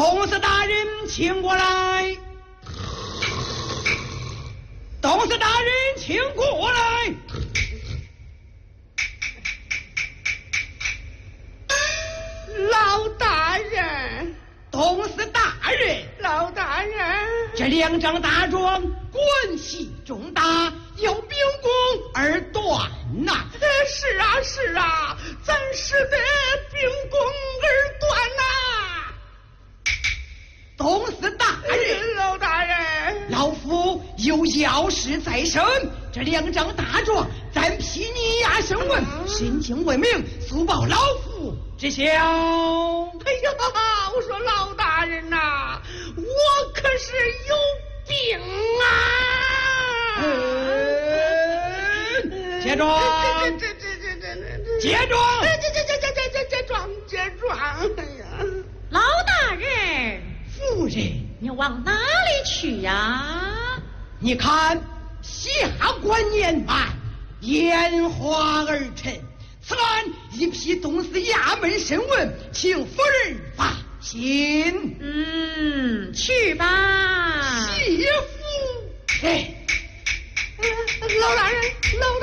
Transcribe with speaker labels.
Speaker 1: 董事大人，请过来。董事大人，请过来。
Speaker 2: 老大人，
Speaker 1: 董事大人，
Speaker 2: 老大人，
Speaker 1: 这2张大状关系重大，有秉公而断呐。
Speaker 2: 是啊是啊，咱是得秉公而断呐。
Speaker 1: 董事大人，
Speaker 2: 老大人，
Speaker 1: 老夫有要事在身，这2张大状暂批你押审问，申请为明，速报老夫知晓。
Speaker 2: 哎呀，我说老大人呐，我可是有病啊！
Speaker 1: 接状，接状，
Speaker 2: 接状！哎呀，
Speaker 3: 老大人，
Speaker 1: 夫人，
Speaker 3: 你往哪里去呀？
Speaker 1: 你看下官年迈，眼花儿沉，此案一批董事衙门审问，请夫人放心。
Speaker 3: 去吧。
Speaker 1: 媳妇，哎，
Speaker 2: 老大人，老